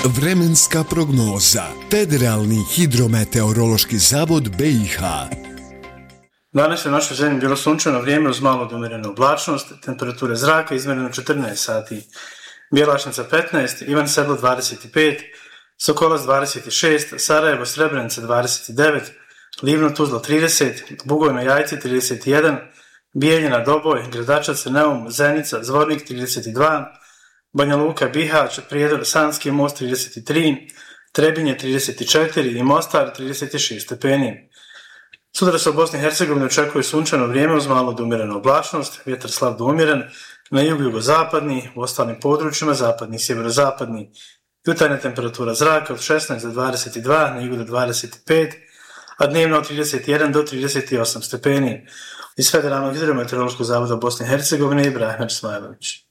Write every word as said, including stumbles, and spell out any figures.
Vremenska prognoza. Federalni hidrometeorološki zavod B i H. Danas je u našoj zemlji bilo sunčano vrijeme uz malo do umjerenu oblačnost, temperature zraka izmjereno četrnaest sati. Bjelašnica petnaest, Ivan Sedlo dvadeset pet, Sokolac dvadeset šest, Sarajevo Srebrenica dvadeset devet, Livno Tuzla trideset, Bugojno Jajce trideset jedan, Bijeljina Doboj, Gradačac Neum, Zenica, Zvornik trideset dva, Banja Luka Bihać, Prijedor Sanski Most trideset tri, Trebinje trideset četiri i Mostar trideset šest stepeni. Sutra se u Bosni i Hercegovini očekuje sunčano vrijeme uz malo do umjerenu oblačnost, vjetar slab do umjeren, na jugu jugozapadni, u ostalim područjima zapadni i sjeverozapadni. Jutarnja temperatura zraka od šesnaest do dvadeset dva, na jugu do dvadeset pet, a dnevno od trideset jedan do trideset osam stepeni. Iz Federalnog hidrometeorološkog zavoda Bosne i Hercegovine Ibrahim Smajlović.